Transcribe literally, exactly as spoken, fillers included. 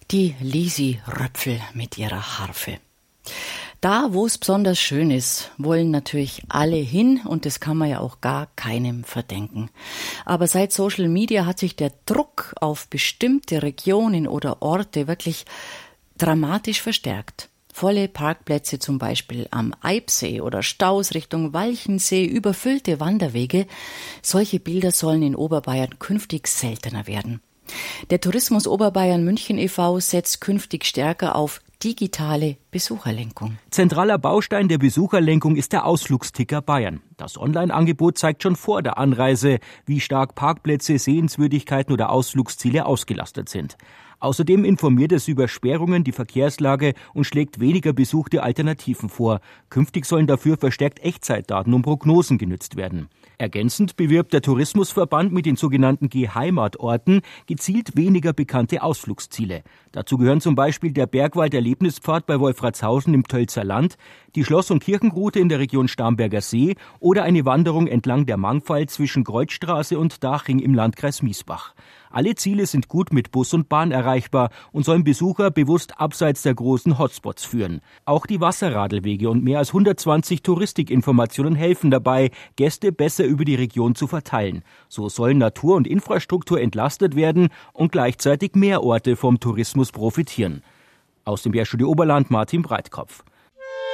Die Lisi-Röpfel mit ihrer Harfe. Da, wo es besonders schön ist, wollen natürlich alle hin und das kann man ja auch gar keinem verdenken. Aber seit Social Media hat sich der Druck auf bestimmte Regionen oder Orte wirklich dramatisch verstärkt. Volle Parkplätze zum Beispiel am Eibsee oder Staus Richtung Walchensee, überfüllte Wanderwege. Solche Bilder sollen in Oberbayern künftig seltener werden. Der Tourismus Oberbayern München e V setzt künftig stärker auf digitale Besucherlenkung. Zentraler Baustein der Besucherlenkung ist der Ausflugsticker Bayern. Das Online-Angebot zeigt schon vor der Anreise, wie stark Parkplätze, Sehenswürdigkeiten oder Ausflugsziele ausgelastet sind. Außerdem informiert es über Sperrungen, die Verkehrslage und schlägt weniger besuchte Alternativen vor. Künftig sollen dafür verstärkt Echtzeitdaten und Prognosen genutzt werden. Ergänzend bewirbt der Tourismusverband mit den sogenannten Geheimatorten gezielt weniger bekannte Ausflugsziele. Dazu gehören zum Beispiel der Bergwald-Erlebnispfad bei Wolfratshausen im Tölzer Land, die Schloss- und Kirchenroute in der Region Starnberger See oder eine Wanderung entlang der Mangfall zwischen Kreuzstraße und Daching im Landkreis Miesbach. Alle Ziele sind gut mit Bus und Bahn erreichbar und sollen Besucher bewusst abseits der großen Hotspots führen. Auch die Wasserradelwege und mehr als hundertzwanzig Touristikinformationen helfen dabei, Gäste besser über die Region zu verteilen. So sollen Natur und Infrastruktur entlastet werden und gleichzeitig mehr Orte vom Tourismus profitieren. Aus dem Bergstudio Oberland Martin Breitkopf.